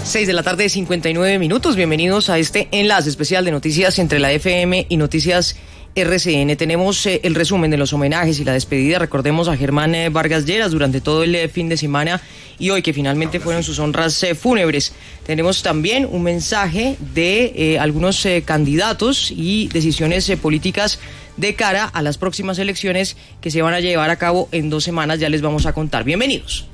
6:59 PM. Bienvenidos a este enlace especial de noticias entre la FM y Noticias RCN. Tenemos el resumen de los homenajes y la despedida. Recordemos a Germán Vargas Lleras durante todo el fin de semana y hoy que finalmente fueron sus honras fúnebres. Tenemos también un mensaje de algunos candidatos y decisiones políticas de cara a las próximas elecciones que se van a llevar a cabo en 2 semanas. Ya les vamos a contar. Bienvenidos.